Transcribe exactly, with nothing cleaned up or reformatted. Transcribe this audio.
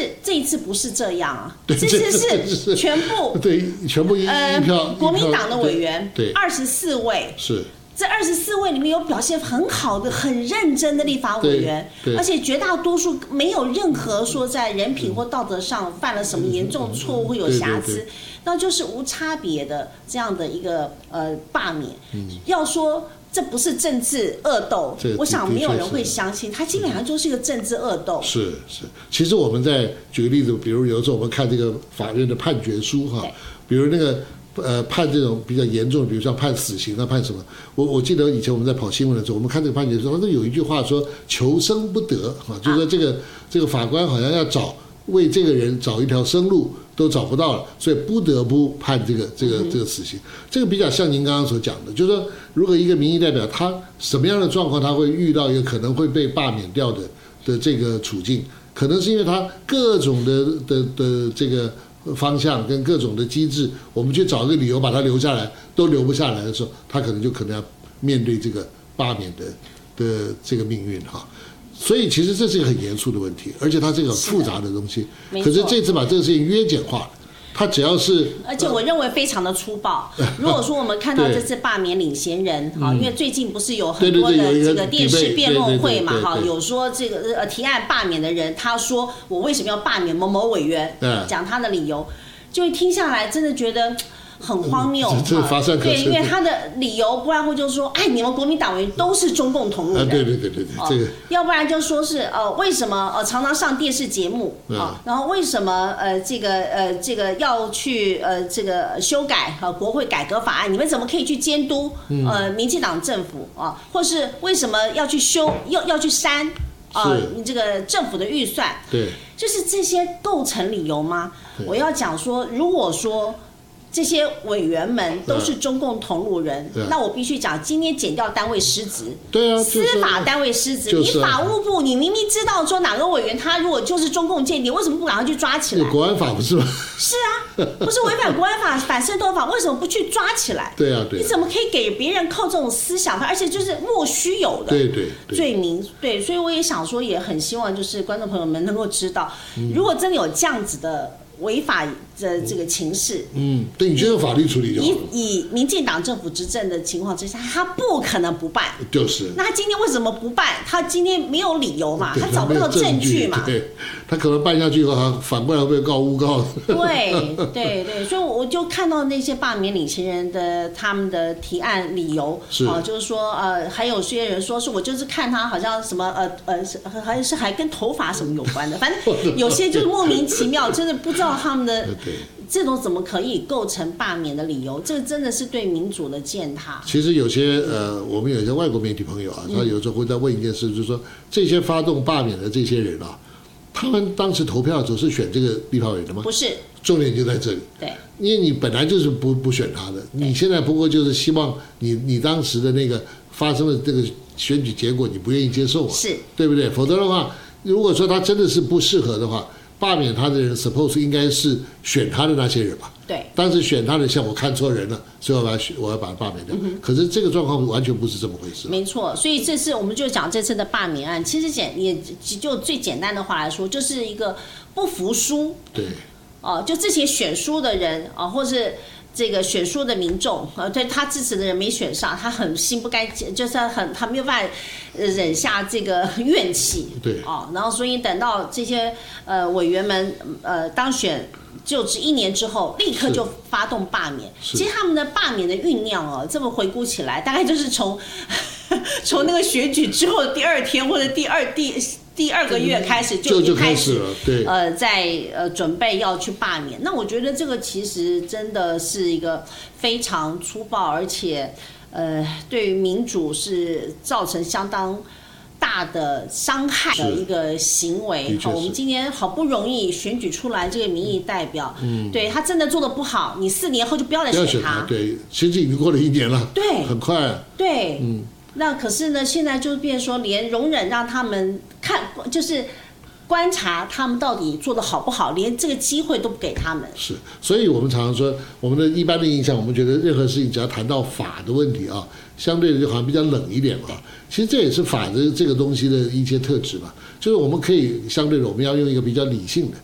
是这一次不是这样啊，这次是全部对全部一呃票国民党的委员对二十四位是。 这二十四位里面有表现很好的、很认真的立法委员，而且绝大多数没有任何说在人品或道德上犯了什么严重错误或有瑕疵，那就是无差别的这样的一个呃罢免。嗯、要说这不是政治恶斗，我想没有人会相信，它基本上就是一个政治恶斗。 是是，其实我们在举个例子，比如有时候我们看这个法院的判决书哈，比如那个。呃，判这种比较严重的，比如像判死刑啊，判什么？我我记得以前我们在跑新闻的时候，我们看这个判决书，他有一句话说“求生不得”啊，就是说这个这个法官好像要找为这个人找一条生路都找不到了，所以不得不判这个这个这个死刑。这个比较像您刚刚所讲的，就是说，如果一个民意代表他什么样的状况，他会遇到一个可能会被罢免掉的的这个处境，可能是因为他各种的的的这个。方向跟各种的机制，我们去找一个理由把它留下来，都留不下来的时候，他可能就可能要面对这个罢免的的这个命运哈。所以其实这是一个很严肃的问题，而且它是一个复杂的东西。可是这次把这个事情约简化了。他只要是， 而且我认为非常的粗暴。如果说我们看到这次罢免领衔人，哈，因为最近不是有很多的这个电视辩论会嘛，哈，有说这个呃提案罢免的人，他说我为什么要罢免某某委员，讲他的理由，就听下来真的觉得。很荒谬， 这乏善可陈。 对，因为他的理由，不然会就说，哎，你们国民党员都是中共同路人。 啊，对对对对对，这个。 要不然就说是，呃，为什么呃常常上电视节目啊？然后为什么呃这个呃这个要去呃这个修改呃国会改革法案？你们怎么可以去监督呃民进党政府啊？或是为什么要去修要要去删啊这个政府的预算？ 对， 就是这些构成理由吗？我要讲说，如果说。这些委员们都是中共同路人，啊、那我必须讲，今天检调单位失职， 对啊， 司法单位失职， 就是啊、 你法务部，你明明知道说哪个委员他如果就是中共间谍，为什么不赶快去抓起来？ 国安法不是吗？ 是啊，不是违反国安法、反渗透法，为什么不去抓起来？ 对啊，对啊， 你怎么可以给别人靠这种思想，而且就是莫须有的对对罪名？对，所以我也想说，也很希望就是观众朋友们能够知道，如果真的有这样子的。违法的这个情势， 嗯，对，你就用法律处理就好了。 以以民进党政府执政的情况之下，他不可能不办。 就是。那他今天为什么不办？他今天没有理由嘛，他找不到证据嘛。 对，他可能办下去以后，他反过来会被告诬告。 对对对，所以我就看到那些罢免领衔人的他们的提案理由， 是啊，就是说呃，还有些人说是我就是看他好像什么呃呃，还是还跟头发什么有关的，反正有些就是莫名其妙，真的不知道。他们的这种怎么可以构成罢免的理由？这真的是对民主的践踏。 其实有些呃，我们有一些外国媒体朋友啊，他有时候会在问一件事，就是说这些发动罢免的这些人啊，他们当时投票的时候是选这个立法委员的吗？ 不是， 重点就在这里。 对， 因为你本来就是不不选他的，你现在不过就是希望你你当时的那个发生的这个选举结果你不愿意接受啊， 是对不对？否则的话，如果说他真的是不适合的话。罢免他的人 ，suppose 应该是选他的那些人吧？ 对。 但是选他的像我看错人了，所以我把我要把他罢免掉。嗯、可是这个状况完全不是这么回事。 没错，所以这次我们就讲这次的罢免案，其实简也就最简单的话来说，就是一个不服输。对。哦、呃，就这些选输的人啊、呃，或是。这个选输的民众，呃，对他支持的人没选上，他很心不甘，就是很他没有办法忍下这个怨气， 对， 哦，然后所以等到这些呃委员们呃当选就职一年之后，立刻就发动罢免。其实他们的罢免的酝酿哦，这么回顾起来，大概就是从从那个选举之后的第二天或者第二第。第二个月开始就已经开始， 对， 呃，在呃准备要去罢免。那我觉得这个其实真的是一个非常粗暴，而且呃，对于民主是造成相当大的伤害的一个行为。好，我们今天好不容易选举出来这个民意代表，嗯，对他真的做得不好，你四年后就不要再选他。 对，其实已经过了一年了， 对， 很快、啊。 对，嗯。那可是呢，现在就变成说，连容忍让他们看，就是观察他们到底做得好不好，连这个机会都不给他们。 是，所以我们常常说，我们的一般的印象，我们觉得任何事情只要谈到法的问题啊，相对的就好像比较冷一点嘛。其实这也是法的这个东西的一些特质嘛，就是我们可以相对的，我们要用一个比较理性的。